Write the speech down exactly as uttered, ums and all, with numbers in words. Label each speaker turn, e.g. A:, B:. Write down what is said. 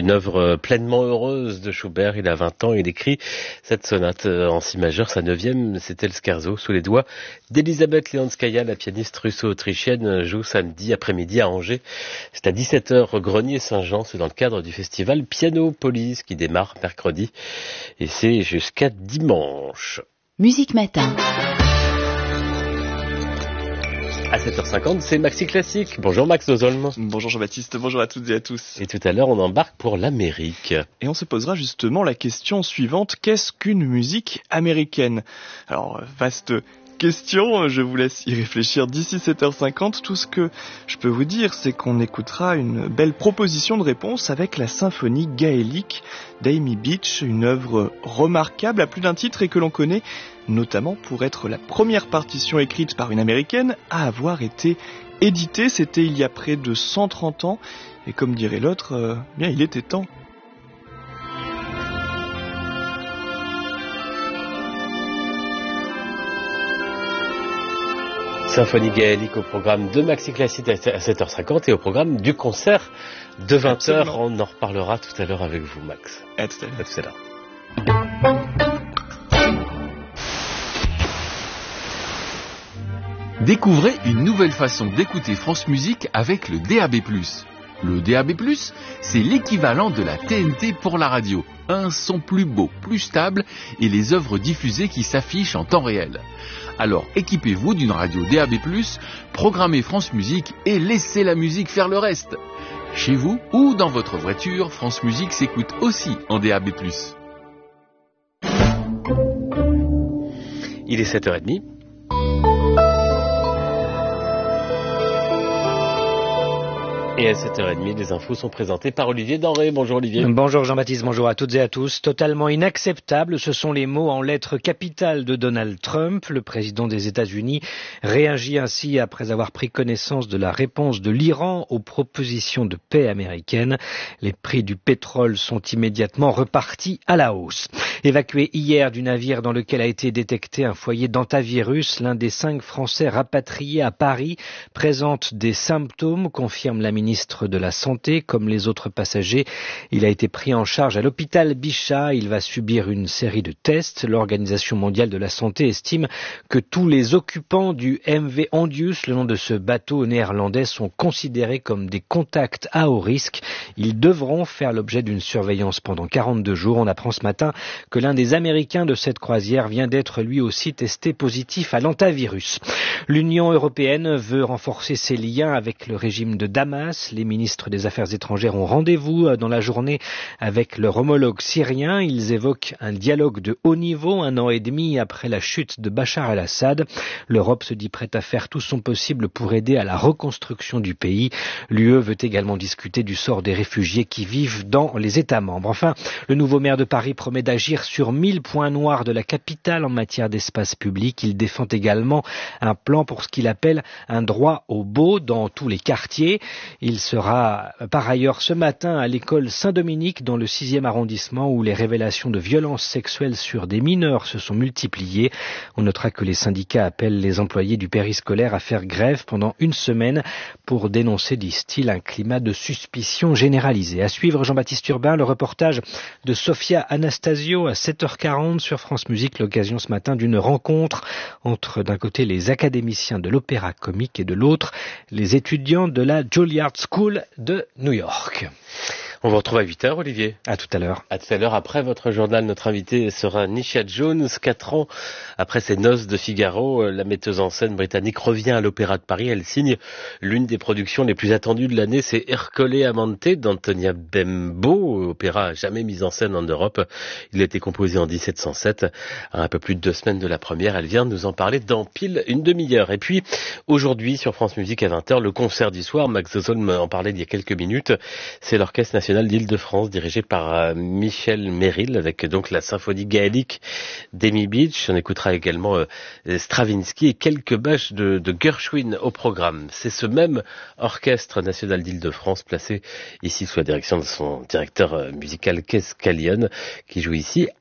A: une œuvre pleinement heureuse de Schubert. Il a vingt ans, il écrit cette sonate en si majeur. Sa neuvième, c'était le scherzo sous les doigts d'Elisabeth Leonskaya, la pianiste russo-autrichienne, joue samedi après-midi à Angers. C'est à dix-sept heures, Grenier Saint-Jean. C'est dans le cadre du festival Piano Police qui démarre mercredi. Et c'est jusqu'à dimanche.
B: Musique Matin.
A: À sept heures cinquante, c'est Maxi Classique. Bonjour Max Nozolm.
C: Bonjour Jean-Baptiste, bonjour à toutes et à tous.
A: Et tout à l'heure, on embarque pour l'Amérique.
C: Et on se posera justement la question suivante, qu'est-ce qu'une musique américaine ? Alors, vaste question, je vous laisse y réfléchir d'ici sept heures cinquante. Tout ce que je peux vous dire, c'est qu'on écoutera une belle proposition de réponse avec la symphonie gaélique d'Amy Beach, une œuvre remarquable à plus d'un titre et que l'on connaît notamment pour être la première partition écrite par une américaine à avoir été éditée. C'était il y a près de cent trente ans et comme dirait l'autre, euh, bien il était temps.
A: Symphonie gaélique au programme de Maxi Classique à sept heures cinquante et au programme du concert de vingt heures. Absolument. On en reparlera tout à l'heure avec vous, Max.
C: À tout à l'heure.
A: À tout à l'heure.
D: Découvrez une nouvelle façon d'écouter France Musique avec le D A B plus. Le D A B plus, c'est l'équivalent de la T N T pour la radio. Un son plus beau, plus stable et les œuvres diffusées qui s'affichent en temps réel. Alors équipez-vous d'une radio D A B plus, programmez France Musique et laissez la musique faire le reste. Chez vous ou dans votre voiture, France Musique s'écoute aussi en D A B plus.
A: Il est sept heures trente. Et à sept heures trente, les infos sont présentées par Olivier Denré. Bonjour Olivier.
E: Bonjour Jean-Baptiste, bonjour à toutes et à tous. Totalement inacceptable, ce sont les mots en lettres capitales de Donald Trump. Le président des États-Unis réagit ainsi après avoir pris connaissance de la réponse de l'Iran aux propositions de paix américaines. Les prix du pétrole sont immédiatement repartis à la hausse. Évacué hier du navire dans lequel a été détecté un foyer d'hantavirus, l'un des cinq Français rapatriés à Paris présente des symptômes, confirme la ministre ministre de la Santé. Comme les autres passagers, il a été pris en charge à l'hôpital Bichat. Il va subir une série de tests. L'Organisation mondiale de la santé estime que tous les occupants du M V Andius, le nom de ce bateau néerlandais, sont considérés comme des contacts à haut risque. Ils devront faire l'objet d'une surveillance pendant quarante-deux jours. On apprend ce matin que l'un des Américains de cette croisière vient d'être lui aussi testé positif à l'hantavirus. L'Union européenne veut renforcer ses liens avec le régime de Damas. Les ministres des Affaires étrangères ont rendez-vous dans la journée avec leur homologue syrien. Ils évoquent un dialogue de haut niveau un an et demi après la chute de Bachar el-Assad. L'Europe se dit prête à faire tout son possible pour aider à la reconstruction du pays. L'U E veut également discuter du sort des réfugiés qui vivent dans les États membres. Enfin, le nouveau maire de Paris promet d'agir sur mille points noirs de la capitale en matière d'espace public. Il défend également un plan pour ce qu'il appelle un droit au beau dans tous les quartiers. Il sera par ailleurs ce matin à l'école Saint-Dominique dans le sixième arrondissement où les révélations de violences sexuelles sur des mineurs se sont multipliées. On notera que les syndicats appellent les employés du périscolaire à faire grève pendant une semaine pour dénoncer, disent-ils, un climat de suspicion généralisé. À suivre Jean-Baptiste Urbain, le reportage de Sophia Anastasio à sept heures quarante sur France Musique, l'occasion ce matin d'une rencontre entre d'un côté les académiciens de l'opéra comique et de l'autre les étudiants de la Juilliard School de New York.
A: On vous retrouve à huit heures, Olivier.
E: À tout à l'heure.
A: À tout à l'heure. Après votre journal, notre invité sera Nisha Jones. Quatre ans après ses noces de Figaro, la metteuse en scène britannique revient à l'Opéra de Paris. Elle signe l'une des productions les plus attendues de l'année. C'est Ercole Amante d'Antonia Bembo, opéra jamais mis en scène en Europe. Il a été composé en dix-sept cent sept, à un peu plus de deux semaines de la première. Elle vient nous en parler dans pile une demi-heure. Et puis, aujourd'hui, sur France Musique à vingt heures, le concert du soir. Max Zozolm en parlait il y a quelques minutes. C'est l'Orchestre national d'Île-de-France, dirigé par euh, Michel Merrill, avec donc la symphonie gaélique d'Amy Beach. On écoutera également euh, Stravinsky et quelques bâches de, de Gershwin au programme. C'est ce même Orchestre national d'Île-de-France, placé ici sous la direction de son directeur euh, musical Kees Callion, qui joue ici